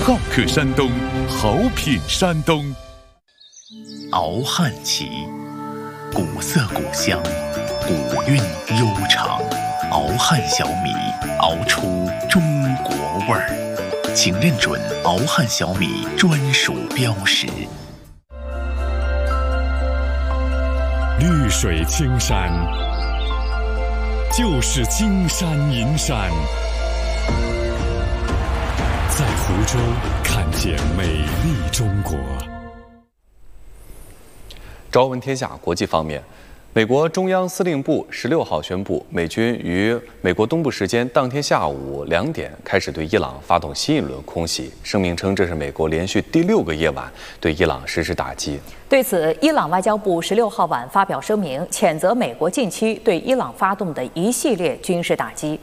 好客山东，好品山东。 熬汉旗，古色古香，古韵悠长。熬汉小米，熬出中国味儿。请认准熬汉小米专属标识。 绿水青山，就是金山银山。在湖州看见美丽中国。 朝闻天下国际方面，美国中央司令部16号宣布，美军于美国东部时间当天下午2点开始对伊朗发动新一轮空袭。声明称，这是美国连续第6个夜晚对伊朗实施打击。 对此，伊朗外交部16号晚发表声明，谴责美国近期对伊朗发动的一系列军事打击。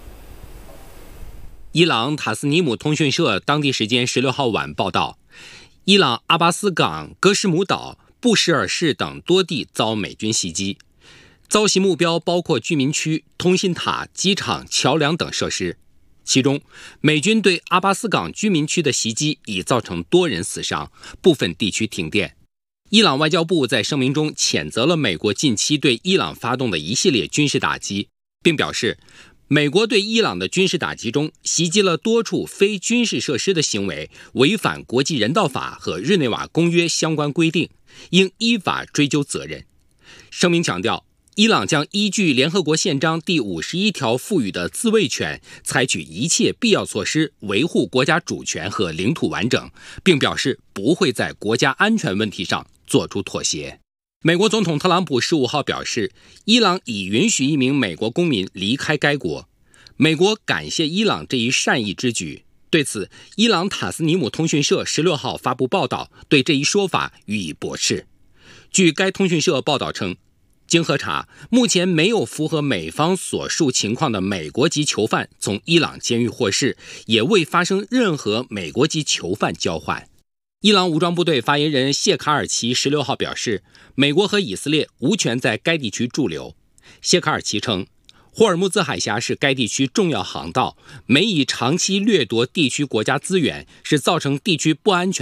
伊朗塔斯尼姆通讯社当地时间16号晚报道，伊朗阿巴斯港、格什姆岛、布什尔市等多地遭美军袭击，遭袭目标包括居民区、通信塔、机场、桥梁等设施。其中，美军对阿巴斯港居民区的袭击已造成多人死伤，部分地区停电。伊朗外交部在声明中谴责了美国近期对伊朗发动的一系列军事打击，并表示，美国对伊朗的军事打击中袭击了多处非军事设施的行为，违反国际人道法和日内瓦公约相关规定，应依法追究责任。声明强调，伊朗将依据联合国宪章第51条赋予的自卫权，采取一切必要措施维护国家主权和领土完整，并表示不会在国家安全问题上做出妥协。美国总统特朗普15号表示，伊朗已允许一名美国公民离开该国。美国感谢伊朗这一善意之举。对此，伊朗塔斯尼姆通讯社16号发布报道，对这一说法予以驳斥。据该通讯社报道称，经核查，目前没有符合美方所述情况的美国籍囚犯从伊朗监狱获释，也未发生任何美国籍囚犯交换。伊朗武装部队发言人谢卡尔齐16号表示，美国和以色列无权在该地区驻留。谢卡尔齐称，霍尔木兹海峡是该地区重要航道，美以长期掠夺地区国家资源，是造成地区不安全